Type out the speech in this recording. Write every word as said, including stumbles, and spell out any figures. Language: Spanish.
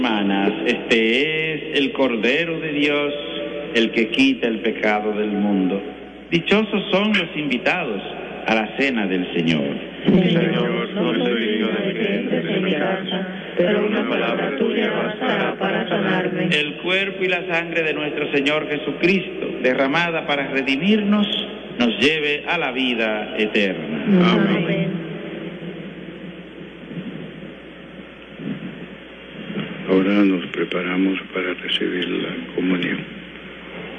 Hermanas, este es el Cordero de Dios, el que quita el pecado del mundo. Dichosos son los invitados a la cena del Señor. Señor, no soy digno de que entres en mi casa, pero una palabra tuya bastará para sanarme. El cuerpo y la sangre de nuestro Señor Jesucristo, derramada para redimirnos, nos lleve a la vida eterna. Amén. Amén. Ahora nos preparamos para recibir la comunión.